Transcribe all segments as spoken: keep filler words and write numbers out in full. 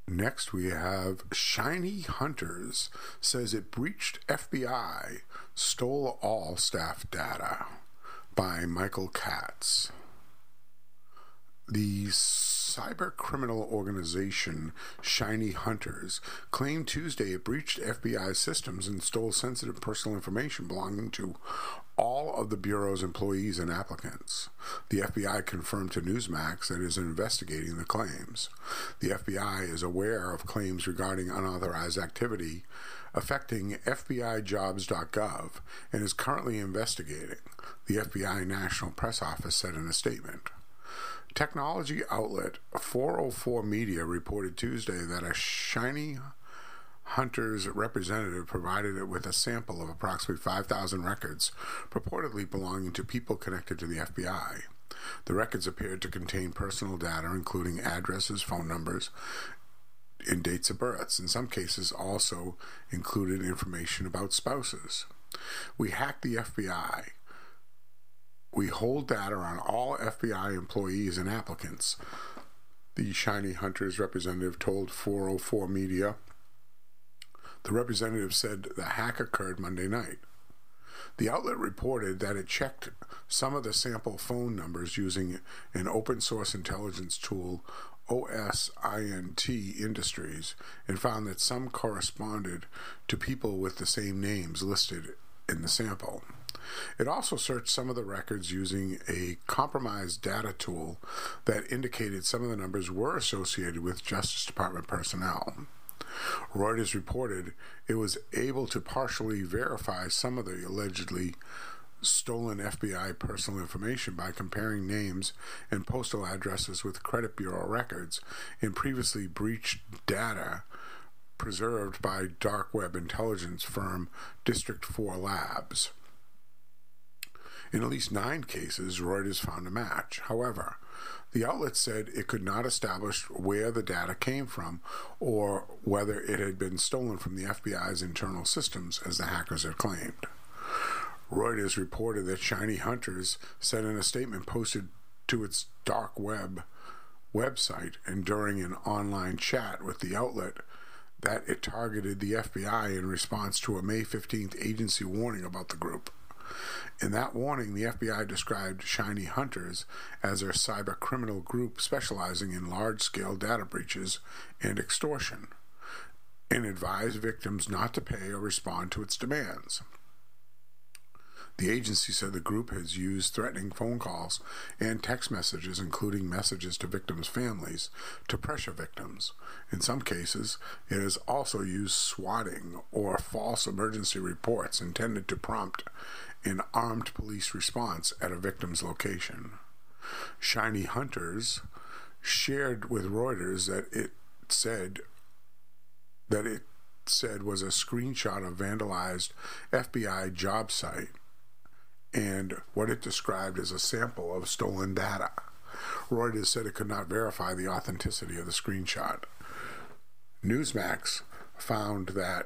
Next, we have Shiny Hunters says it breached F B I, stole all staff data, by Michael Katz. The cyber criminal organization Shiny Hunters claimed Tuesday it breached F B I systems and stole sensitive personal information belonging to all of the Bureau's employees and applicants. The F B I confirmed to Newsmax that it is investigating the claims. The F B I is aware of claims regarding unauthorized activity affecting F B I jobs dot gov and is currently investigating, the F B I National Press Office said in a statement. Technology outlet four oh four Media reported Tuesday that a Shiny Hunters representative provided it with a sample of approximately five thousand records purportedly belonging to people connected to the F B I. The records appeared to contain personal data including addresses, phone numbers, and dates of births. In some cases also included information about spouses. We hacked the F B I. We hold data on all F B I employees and applicants, the Shiny Hunters representative told four oh four Media. The representative said the hack occurred Monday night. The outlet reported that it checked some of the sample phone numbers using an open-source intelligence tool, OSINT Industries, and found that some corresponded to people with the same names listed in the sample. It also searched some of the records using a compromised data tool that indicated some of the numbers were associated with Justice Department personnel. Reuters reported it was able to partially verify some of the allegedly stolen F B I personal information by comparing names and postal addresses with credit bureau records in previously breached data preserved by dark web intelligence firm District four Labs. In at least nine cases, Reuters found a match. However, the outlet said it could not establish where the data came from or whether it had been stolen from the F B I's internal systems, as the hackers had claimed. Reuters reported that Shiny Hunters said in a statement posted to its dark web website and during an online chat with the outlet that it targeted the F B I in response to a May fifteenth agency warning about the group. In that warning, the F B I described Shiny Hunters as a cyber criminal group specializing in large-scale data breaches and extortion, and advised victims not to pay or respond to its demands. The agency said the group has used threatening phone calls and text messages, including messages to victims' families, to pressure victims. In some cases, it has also used swatting or false emergency reports intended to prompt an armed police response at a victim's location. Shiny Hunters shared with Reuters that it said that it said was a screenshot of vandalized F B I job site and what it described as a sample of stolen data. Reuters said it could not verify the authenticity of the screenshot. Newsmax found that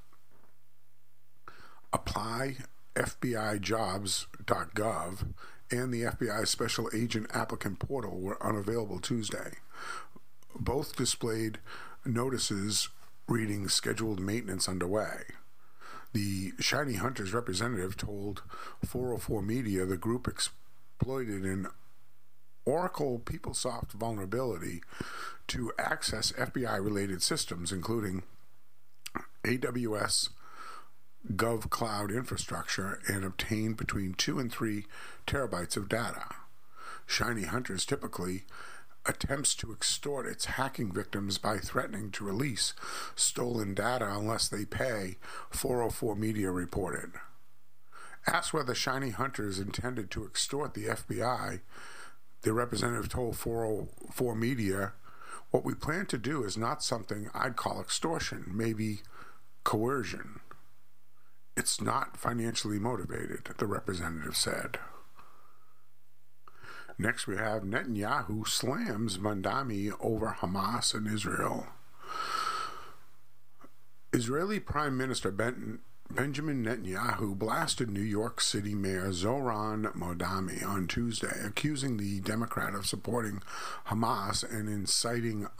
apply F B I jobs dot gov and the F B I Special Agent Applicant Portal were unavailable Tuesday. Both displayed notices reading scheduled maintenance underway. The Shiny Hunters representative told four oh four Media the group exploited an Oracle PeopleSoft vulnerability to access F B I-related systems, including A W S GovCloud infrastructure, and obtained between two and three terabytes of data. Shiny Hunters typically attempts to extort its hacking victims by threatening to release stolen data unless they pay, four oh four Media reported. Asked whether Shiny Hunters intended to extort the F B I, the representative told four oh four Media, "What we plan to do is not something I'd call extortion, maybe coercion. It's not financially motivated," the representative said. Next, we have Netanyahu slams Mandami over Hamas and Israel. Israeli Prime Minister ben, Benjamin Netanyahu blasted New York City Mayor Zohran Mamdani on Tuesday, accusing the Democrat of supporting Hamas and inciting